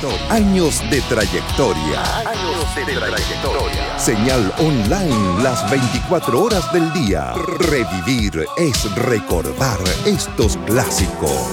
Años de trayectoria. Señal online las 24 horas del día. Revivir es recordar estos clásicos.